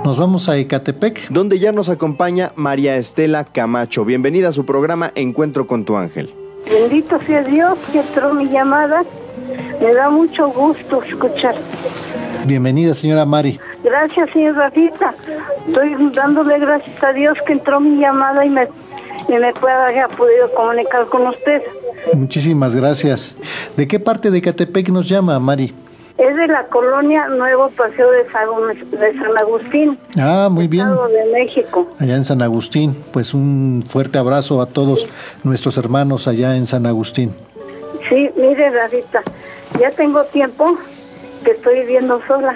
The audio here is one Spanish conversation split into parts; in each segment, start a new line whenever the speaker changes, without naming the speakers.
Nos vamos a Ecatepec,
donde ya nos acompaña María Estela Camacho. Bienvenida a su programa Encuentro con tu ángel.
Bendito sea Dios que entró mi llamada. Me da mucho gusto escuchar.
Bienvenida, señora Mari.
Gracias, señor Rafita. Estoy dándole gracias a Dios que entró mi llamada y me haya podido comunicar con usted.
Muchísimas gracias. ¿De qué parte de Ecatepec nos llama, Mari?
Es de la colonia Nuevo Paseo de San Agustín.
Ah, muy bien.
Estado de México.
Allá en San Agustín. Pues un fuerte abrazo a todos nuestros hermanos allá en San Agustín.
Sí, mire, Rafita, ya tengo tiempo que estoy viviendo sola.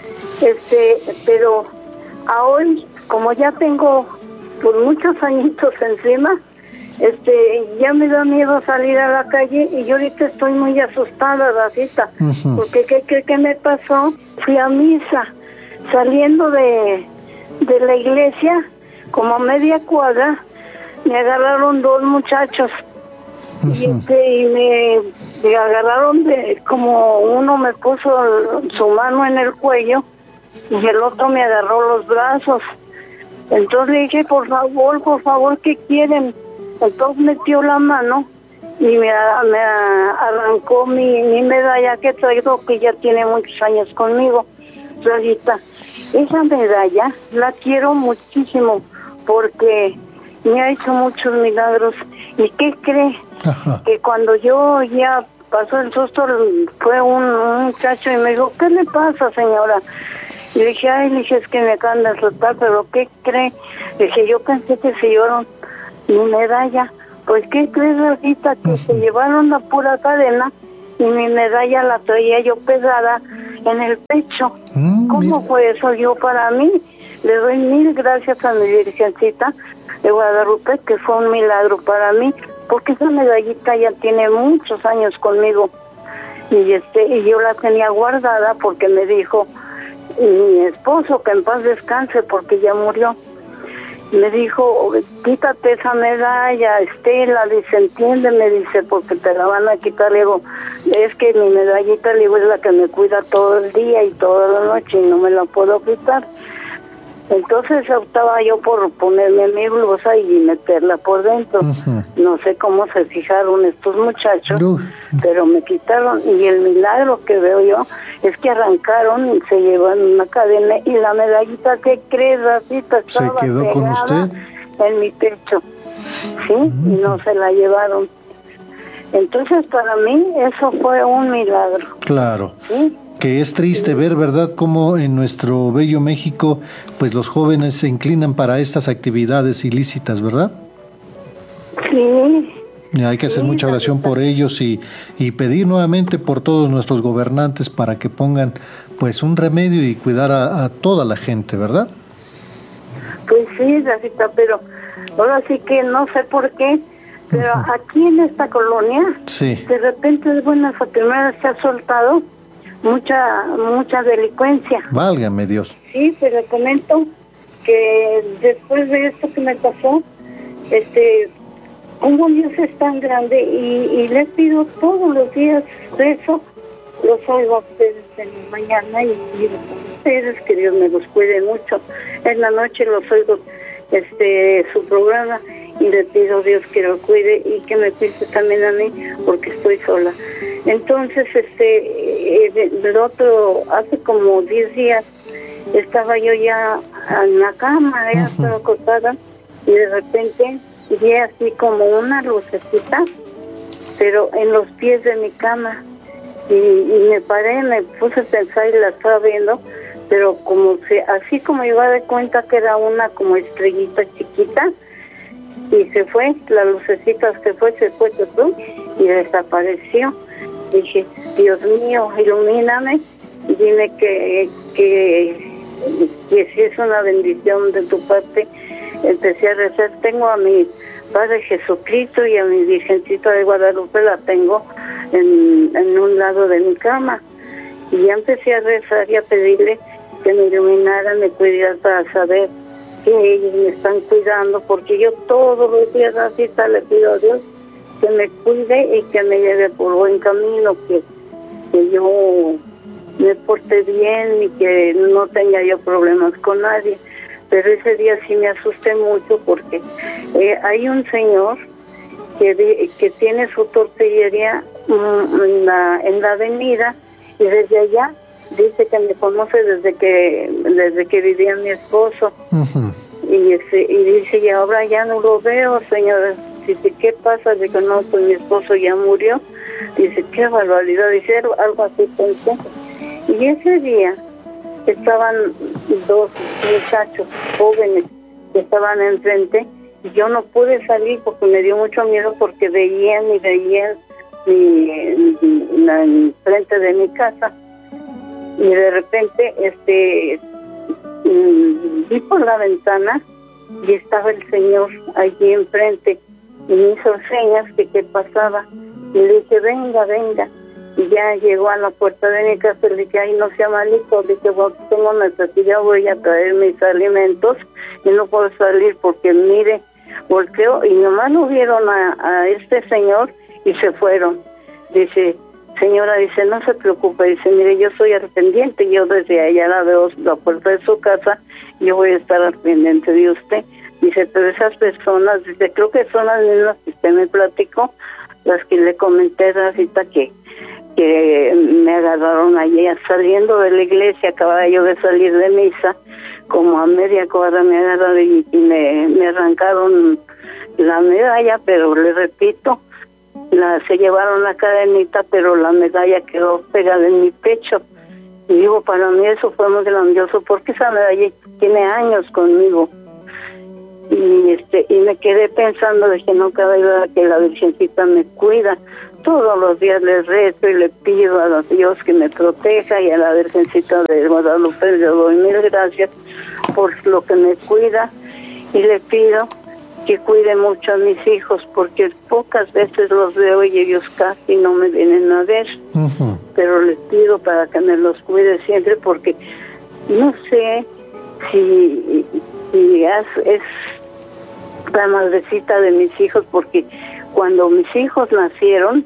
Pero a hoy, como ya tengo por muchos añitos encima, ya me da miedo salir a la calle y yo ahorita estoy muy asustada, Rafita, porque ¿qué me pasó? Fui a misa, saliendo de la iglesia, como a media cuadra, me agarraron dos muchachos y me agarraron como uno me puso su mano en el cuello y el otro me agarró los brazos. Entonces le dije, por favor, ¿qué quieren? Entonces metió la mano y me arrancó mi medalla que traigo, que ya tiene muchos años conmigo. Rosita, esa medalla la quiero muchísimo porque me ha hecho muchos milagros. ¿Y qué cree? Ajá. Que cuando yo ya pasó el susto, fue un muchacho y me dijo, ¿qué le pasa, señora? Y le dije, es que me acaban de asustar, pero ¿qué cree? Le dije, yo pensé que se llevaron mi medalla. Pues, ¿qué crees, Rafita? Que se llevaron la pura cadena y mi medalla la traía yo pegada en el pecho. ¿Cómo fue eso yo para mí? Le doy 1000 gracias a mi Virgencita de Guadalupe, que fue un milagro para mí, porque esa medallita ya tiene muchos años conmigo. Y yo la tenía guardada porque me dijo mi esposo, que en paz descanse porque ya murió, me dijo, quítate esa medalla, Estela, dice, entiéndeme, dice, porque te la van a quitar. Le digo, es que mi medallita, le digo, es la que me cuida todo el día y toda la noche y no me la puedo quitar. Entonces optaba yo por ponerme mi blusa y meterla por dentro. No sé cómo se fijaron estos muchachos, pero me quitaron. Y el milagro que veo yo es que arrancaron y se llevaron una cadena y la medallita, ¿qué crees, Rafita?
¿Se quedó con usted?
En mi pecho, ¿sí? Y no se la llevaron. Entonces para mí eso fue un milagro.
Claro.
¿Sí?
Que es triste ver, ¿verdad?, cómo en nuestro bello México, pues los jóvenes se inclinan para estas actividades ilícitas, ¿verdad?
Sí.
Y hay que hacer mucha oración por ellos y pedir nuevamente por todos nuestros gobernantes para que pongan, pues, un remedio y cuidar a toda la gente, ¿verdad?
Pues sí, Rafita, pero ahora sí que no sé por qué, pero aquí en esta colonia,
sí,
de repente de buenas a primeras se ha soltado mucha delincuencia.
Válgame Dios.
Sí, te le comento que después de esto que me pasó, como Dios es tan grande y les pido todos los días eso, los oigo a ustedes en la mañana y pido a ustedes que Dios me los cuide mucho. En la noche los oigo su programa y le pido a Dios que lo cuide y que me cuide también a mí porque estoy sola. Entonces, el otro, hace como 10 días, estaba yo ya en la cama, ya estaba acostada, y de repente vi así como una lucecita, pero en los pies de mi cama, y me paré, me puse a pensar y la estaba viendo, pero así como yo me di cuenta que era una como estrellita chiquita, y se fue, la lucecita se fue y desapareció. Dije, Dios mío, ilumíname, dime que si es una bendición de tu parte. Empecé a rezar, tengo a mi Padre Jesucristo y a mi Virgencita de Guadalupe, la tengo en un lado de mi cama. Y ya empecé a rezar y a pedirle que me iluminara, me cuidara para saber que ellos me están cuidando, porque yo todos los días así le pido a Dios que me cuide y que me lleve por buen camino, que yo me porté bien y que no tenga yo problemas con nadie. Pero ese día sí me asusté mucho porque hay un señor que tiene su tortillería en la avenida, y desde allá dice que me conoce desde que vivía mi esposo.
Ujú.
Y dice, y ahora ya no lo veo, señora. Dice, ¿qué pasa? Dice, no, pues mi esposo ya murió. Dice, qué barbaridad. Dice, algo así pensé. Y ese día estaban dos muchachos jóvenes que estaban enfrente, y yo no pude salir porque me dio mucho miedo, porque veían frente de mi casa. Y de repente vi por la ventana y estaba el señor allí enfrente, y me hizo señas que qué pasaba, y le dije, venga, y ya llegó a la puerta de mi casa. Le dije, ay, no sea malito, le dije, bueno, tengo necesidad, voy a traer mis alimentos y no puedo salir porque mire, volteó y nomás lo vieron a este señor y se fueron. Dice, señora, dice, no se preocupe, dice, mire, yo soy al pendiente, yo desde allá la veo, la puerta de su casa, yo voy a estar al pendiente de usted. Dice, pero esas personas, dice, creo que son las mismas que usted me platicó, las que le comenté, Rafita, que me agarraron allá saliendo de la iglesia. Acababa yo de salir de misa, como a media cuadra me agarraron y me arrancaron la medalla, pero le repito, se llevaron la cadenita, pero la medalla quedó pegada en mi pecho. Y digo, para mí eso fue muy grandioso, porque esa medalla tiene años conmigo. Y me quedé pensando de que no cabe duda que la Virgencita me cuida. Todos los días le rezo y le pido a Dios que me proteja, y a la Virgencita de Guadalupe le doy mil gracias por lo que me cuida, y le pido que cuide mucho a mis hijos, porque pocas veces los veo y ellos casi no me vienen a ver.
Ujú.
Pero les pido para que me los cuide siempre, porque no sé si es la madrecita de mis hijos, porque cuando mis hijos nacieron,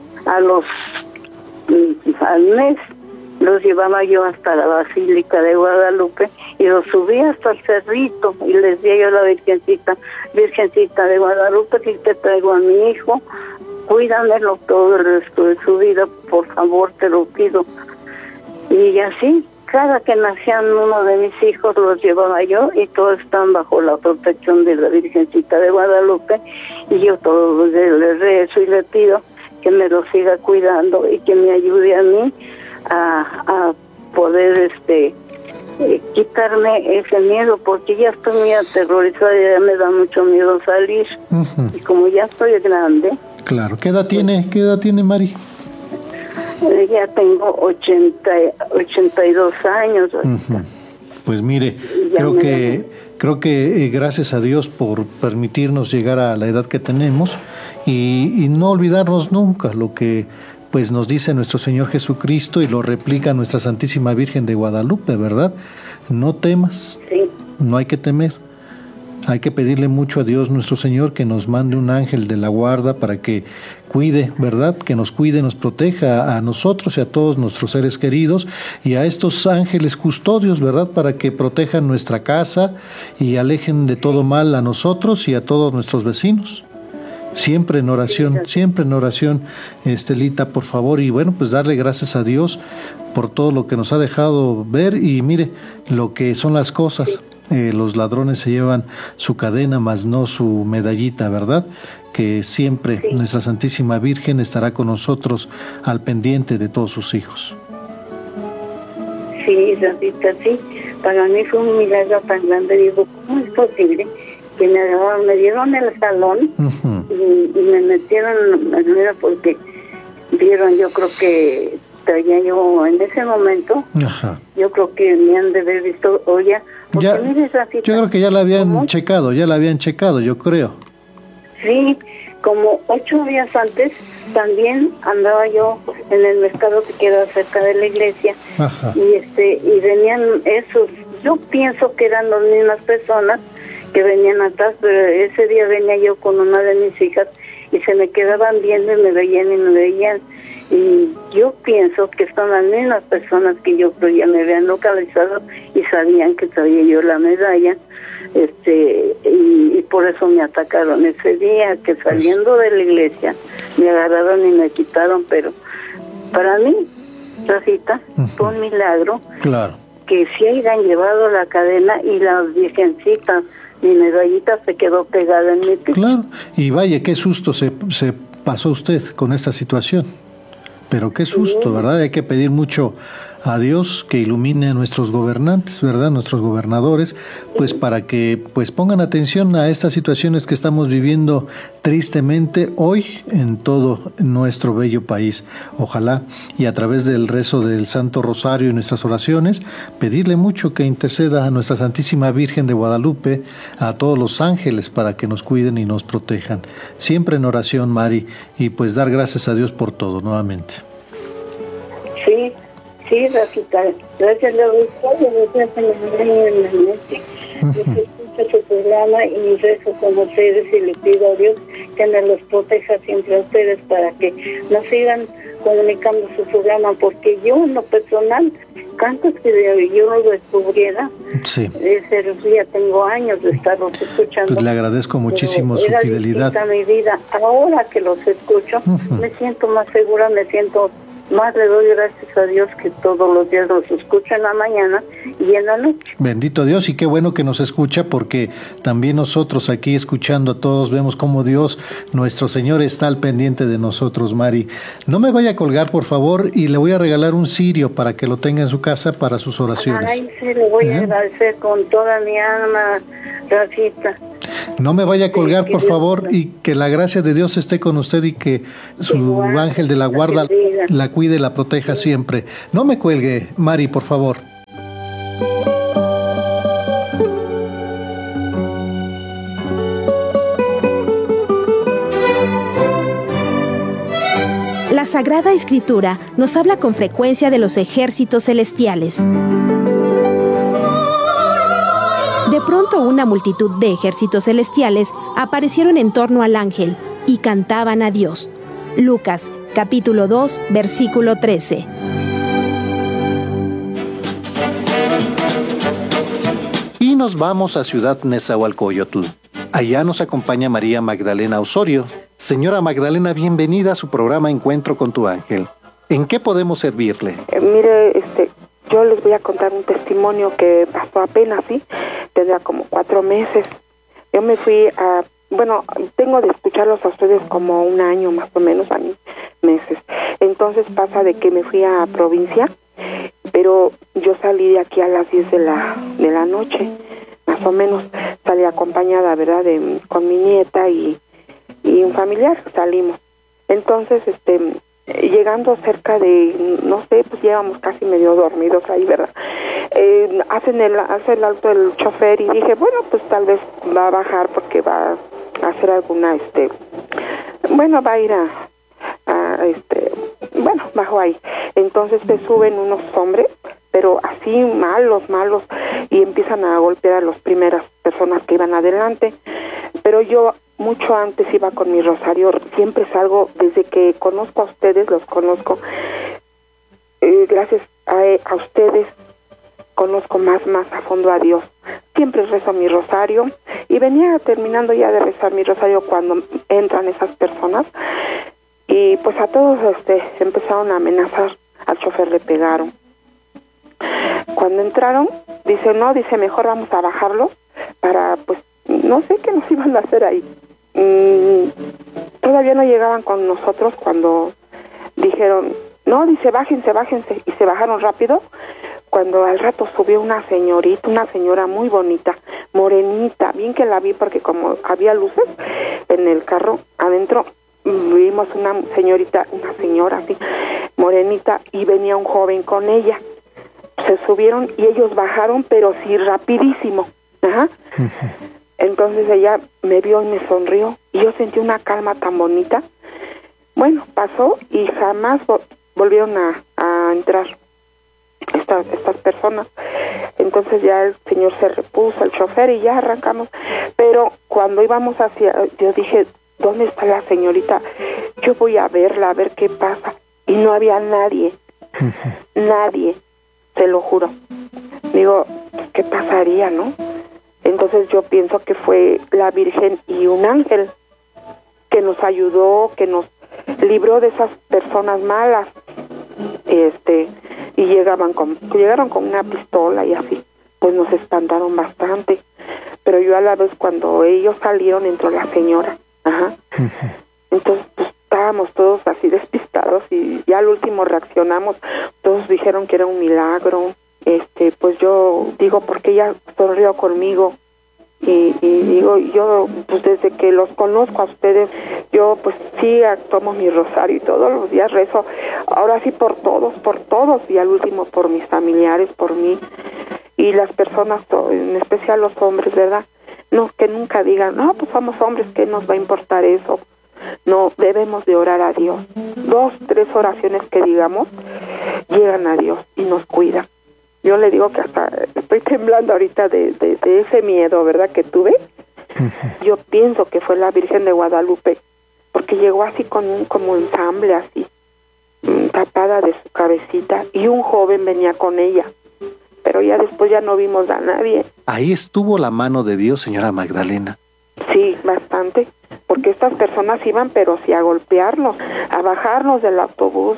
al mes los llevaba yo hasta la Basílica de Guadalupe y los subía hasta el cerrito, y les decía yo a la Virgencita de Guadalupe, si te traigo a mi hijo, cuídamelo todo el resto de su vida, por favor, te lo pido. Y así, cada que nacían uno de mis hijos los llevaba yo, y todos están bajo la protección de la Virgencita de Guadalupe, y yo todos los días le rezo y le pido que me lo siga cuidando y que me ayude a mí a poder quitarme ese miedo, porque ya estoy muy aterrorizada, ya me da mucho miedo salir.
Ujú.
Y como ya estoy grande.
Claro. ¿Qué edad tiene Mari?
Ya tengo 82 años.
Ujú. Pues mire, creo que gracias a Dios por permitirnos llegar a la edad que tenemos, y no olvidarnos nunca lo que pues nos dice nuestro Señor Jesucristo, y lo replica nuestra Santísima Virgen de Guadalupe, ¿verdad? No temas,
Sí.
no hay que temer. Hay que pedirle mucho a Dios nuestro Señor que nos mande un ángel de la guarda para que cuide, ¿verdad? Que nos cuide, nos proteja a nosotros y a todos nuestros seres queridos, y a estos ángeles custodios, ¿verdad? Para que protejan nuestra casa y alejen de todo mal a nosotros y a todos nuestros vecinos. Siempre en oración, Estelita, por favor. Y bueno, pues darle gracias a Dios por todo lo que nos ha dejado ver, y mire lo que son las cosas. Los ladrones se llevan su cadena, mas no su medallita, ¿verdad? Que siempre nuestra Santísima Virgen estará con nosotros al pendiente de todos sus hijos.
Sí, Rafita, sí. Para mí fue un milagro tan grande. Digo, ¿cómo es posible que me dieron el salón?
Uh-huh.
y me metieron porque vieron, yo creo que traía yo en ese momento. Ajá. Yo creo que me han de haber visto, oye,
ya, mire, Rafita, yo creo que ya la habían checado, yo creo.
Sí, como 8 días antes también andaba yo en el mercado que queda cerca de la iglesia. Ajá. Y venían esos, yo pienso que eran las mismas personas que venían atrás, pero ese día venía yo con una de mis hijas y se me quedaban viendo y me veían, Y yo pienso que son las mismas personas que yo creo ya me habían localizado y sabían que traía yo la medalla, y por eso me atacaron ese día, que saliendo de la iglesia me agarraron y me quitaron. Pero para mí, Rafita, fue un milagro.
Claro.
Que sí hayan llevado la cadena y la virgencita, mi medallita se quedó pegada en mi piso.
Claro, y vaya, qué susto se pasó usted con esta situación. Pero qué susto, ¿verdad? Hay que pedir mucho a Dios que ilumine a nuestros gobernantes, ¿verdad? Nuestros gobernadores, pues para que pues pongan atención a estas situaciones que estamos viviendo tristemente hoy en todo nuestro bello país. Ojalá, y a través del rezo del Santo Rosario y nuestras oraciones, pedirle mucho que interceda a nuestra Santísima Virgen de Guadalupe, a todos los ángeles, para que nos cuiden y nos protejan. Siempre en oración, Mari, y pues dar gracias a Dios por todo, nuevamente.
Sí, Rafita, gracias, le doy todo, gracias a la noche. Yo escucho su programa y rezo con ustedes y le pido a Dios que me los proteja siempre a ustedes para que nos sigan comunicando su programa, porque yo en lo personal, antes que yo lo descubriera,
sí,
ya tengo años de estarlos escuchando.
Pues le agradezco muchísimo su fidelidad.
Mi vida. Ahora que los escucho, me siento más segura, más le doy gracias a Dios que todos los días los escucho en la mañana y en la noche.
Bendito Dios, y qué bueno que nos escucha, porque también nosotros aquí escuchando a todos vemos cómo Dios, nuestro Señor, está al pendiente de nosotros, Mari. No me vaya a colgar, por favor, y le voy a regalar un cirio para que lo tenga en su casa para sus oraciones.
Ay, sí, le voy a agradecer con toda mi alma, Rafita.
No me vaya a colgar, por favor, y que la gracia de Dios esté con usted y que su ángel de la guarda la cuide y la proteja siempre. No me cuelgue, Mari, por favor.
La Sagrada Escritura nos habla con frecuencia de los ejércitos celestiales. De pronto una multitud de ejércitos celestiales aparecieron en torno al ángel y cantaban a Dios. Lucas, capítulo 2, versículo 13.
Y nos vamos a Ciudad Nezahualcóyotl. Allá nos acompaña María Magdalena Osorio. Señora Magdalena, bienvenida a su programa Encuentro con tu Ángel. ¿En qué podemos servirle?
Mire, yo les voy a contar un testimonio que pasó apenas, ¿sí? Tendrá como 4 meses. Yo me fui tengo de escucharlos a ustedes como un año, más o menos, meses. Entonces pasa de que me fui a provincia, pero yo salí de aquí a las 10 de la noche, más o menos. Salí acompañada, ¿verdad?, con mi nieta y un familiar, salimos. Entonces, llegando cerca de, no sé, pues llevamos casi medio dormidos ahí, ¿verdad? Hace el alto el chofer y dije, bueno, pues tal vez va a bajar porque va a hacer alguna, va a ir bajo ahí. Entonces se suben unos hombres, pero así malos, y empiezan a golpear a las primeras personas que iban adelante. Pero yo mucho antes iba con mi rosario, siempre salgo, desde que conozco a ustedes, los conozco, gracias a ustedes conozco más a fondo a Dios. Siempre rezo mi rosario y venía terminando ya de rezar mi rosario cuando entran esas personas y pues a todos empezaron a amenazar. Al chofer le pegaron. Cuando entraron, dice mejor vamos a bajarlos para, pues, no sé qué nos iban a hacer ahí. Todavía no llegaban con nosotros cuando dijeron, no, dice, bájense, y se bajaron rápido. Cuando al rato subió una señora muy bonita, morenita, bien que la vi porque como había luces en el carro adentro, vimos una señora así, morenita, y venía un joven con ella. Se subieron y ellos bajaron, pero sí rapidísimo. Ajá. Entonces ella me vio y me sonrió y yo sentí una calma tan bonita. Bueno, pasó y jamás volvieron a entrar estas personas. Entonces ya el señor se repuso, el chofer, y ya arrancamos. Pero cuando íbamos yo dije, ¿dónde está la señorita? Yo voy a verla, a ver qué pasa. y no había nadie, nadie, te lo juro. Digo, ¿qué pasaría, no? Entonces yo pienso que fue la Virgen y un ángel que nos ayudó, que nos libró de esas personas malas, y llegaron con una pistola y así, pues nos espantaron bastante. Pero yo a la vez, cuando ellos salieron, entró la señora, entonces pues estábamos todos así despistados y ya al último reaccionamos. Todos dijeron que era un milagro. Pues yo digo, porque ella sonrió conmigo, y digo, yo pues desde que los conozco a ustedes, yo pues sí tomo mi rosario y todos los días rezo, ahora sí por todos, y al último por mis familiares, por mí, y las personas, en especial los hombres, ¿verdad? No, que nunca digan, no, pues somos hombres, ¿qué nos va a importar eso? No, debemos de orar a Dios. 2, 3 oraciones que digamos, llegan a Dios y nos cuida. Yo le digo que hasta estoy temblando ahorita de ese miedo, ¿verdad?, que tuve. Yo pienso que fue la Virgen de Guadalupe, porque llegó así con un como ensamble así, tapada de su cabecita, y un joven venía con ella. Pero ya después ya no vimos a nadie.
Ahí estuvo la mano de Dios, señora Magdalena.
Sí, bastante, porque estas personas iban, pero sí a golpearnos, a bajarnos del autobús.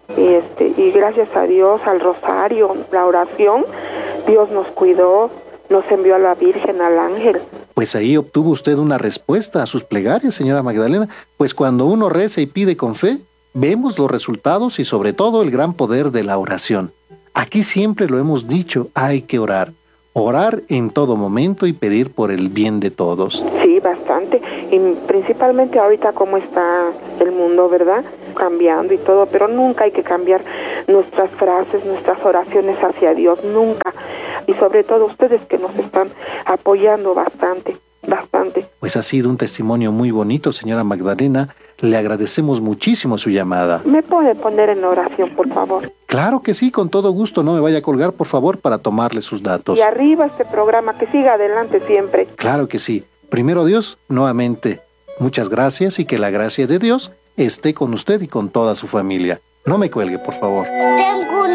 Y gracias a Dios, al rosario, la oración, Dios nos cuidó, nos envió a la Virgen, al ángel.
Pues ahí obtuvo usted una respuesta a sus plegarias, señora Magdalena, pues cuando uno reza y pide con fe, vemos los resultados y sobre todo el gran poder de la oración. Aquí siempre lo hemos dicho, hay que orar. Orar en todo momento y pedir por el bien de todos.
Sí, bastante. Y principalmente ahorita cómo está el mundo, ¿verdad? Cambiando y todo, pero nunca hay que cambiar nuestras frases, nuestras oraciones hacia Dios, nunca. Y sobre todo ustedes que nos están apoyando bastante.
Pues ha sido un testimonio muy bonito, señora Magdalena. Le agradecemos muchísimo su llamada.
¿Me puede poner en oración, por favor?
Claro que sí, con todo gusto. No me vaya a colgar, por favor, para tomarle sus datos.
Y arriba este programa, que siga adelante siempre.
Claro que sí. Primero Dios, nuevamente, muchas gracias y que la gracia de Dios esté con usted y con toda su familia. No me cuelgue, por favor.